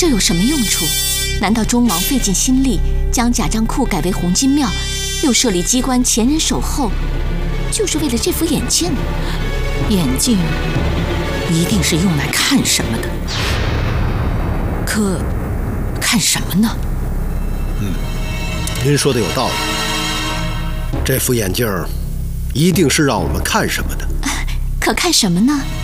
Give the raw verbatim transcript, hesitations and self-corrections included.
这有什么用处？难道忠王费尽心力将贾樟库改为红金庙，又设立机关前人守候，就是为了这副眼镜？ 眼镜一定是用来看什么的，可看什么呢？ 嗯，您说的有道理。这副眼镜一定是让我们看什么的。 可看什么呢？